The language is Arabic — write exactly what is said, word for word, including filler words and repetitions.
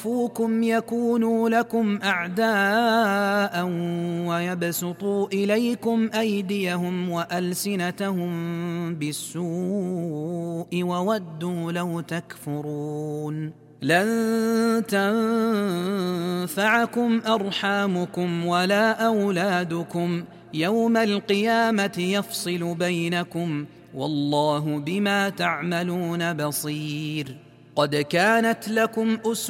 فوكم يكونوا لكم أعداء ويبسطوا إليكم أيديهم وألسنتهم بالسوء وودوا لو تكفرون لن تنفعكم أرحامكم ولا أولادكم يوم القيامة يفصل بينكم والله بما تعملون بصير. قد كانت لكم أسوة